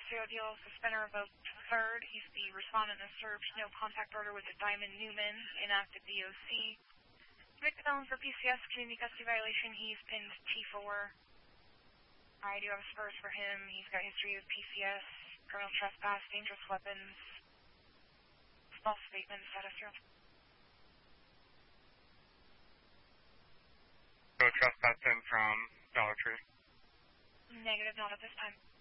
Industrial Deal Suspender revoked to the 3rd. He's the respondent that served no contact order with Diamond Newman, inactive DOC. Convicted felon for PCS, community custody violation. He's pinned T4. I do have spurs for him. He's got history of PCS, criminal trespass, dangerous weapons, false statement, status 0. So trespass in from Dollar Tree. Negative, not at this time.